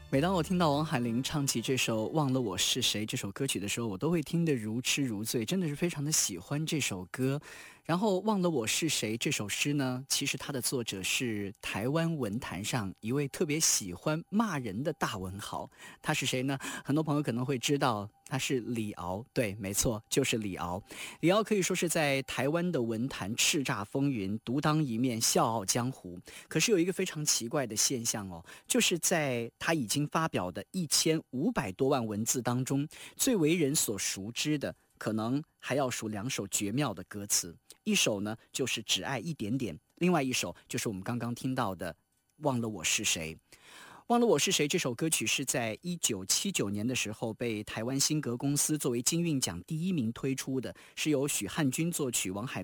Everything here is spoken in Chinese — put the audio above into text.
每当我听到王海玲唱起这首《忘了我是谁》这首歌曲的时候，我都会听得如痴如醉，真的是非常的喜欢这首歌。然后《忘了我是谁》这首诗呢，其实它的作者是台湾文坛上一位特别喜欢骂人的大文豪。他是谁呢？很多朋友可能会知道，他是李敖。对，没错，就是李敖。李敖可以说是在台湾的文坛叱咤风云，独当一面，笑傲江湖。可是有一个非常奇怪的现象哦，就是在他已经发表的1500多万文字当中，最为人所熟知的，可能还要数2首绝妙的歌词。一首呢就是只爱一点点，另外一首就是我们刚刚听到的忘了我是谁。忘了我是谁这首歌曲是在1979年的时候被台湾新格公司作为金韵奖第1名推出的，是由许汉君作曲，王海